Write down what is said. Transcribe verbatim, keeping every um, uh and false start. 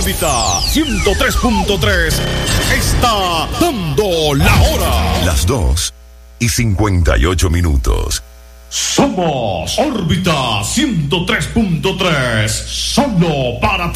órbita ciento tres punto tres está dando la hora. Las dos y cincuenta y ocho minutos. Somos órbita ciento tres punto tres, solo para ti.